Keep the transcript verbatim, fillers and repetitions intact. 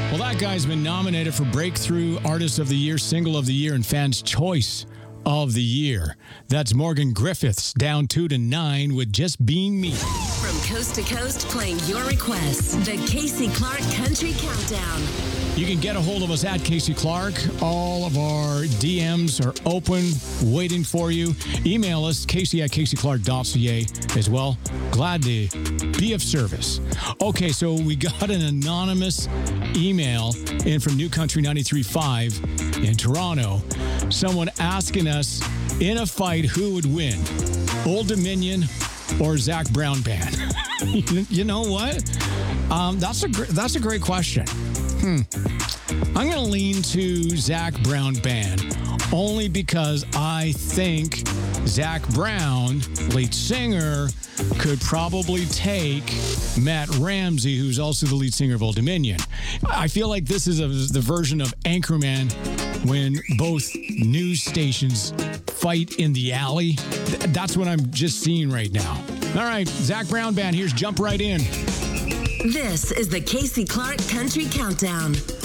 Well, that guy's been nominated for Breakthrough Artist of the Year, Single of the Year, and Fans' Choice of the Year. That's Morgan Griffiths, down two to nine with Just Being Me. From coast to coast, playing your requests. The Casey Clark Country Countdown. You can get a hold of us at Casey Clark. All of our D Ms are open, waiting for you. Email us, casey at casey clark dot c a as well. Glad to be of service. Okay, so we got an anonymous email in from New Country ninety-three point five in Toronto. Someone asking us, in a fight, who would win? Old Dominion or Zac Brown Band? You know what? Um, that's a gr- that's a great question. Hmm. I'm going to lean to Zac Brown Band only because I think Zac Brown, lead singer, could probably take Matt Ramsey, who's also the lead singer of Old Dominion. I feel like this is a, the version of Anchorman when both news stations fight in the alley. Th- that's what I'm just seeing right now. All right, Zac Brown Band, here's Jump Right In. This is the Casey Clark Country Countdown.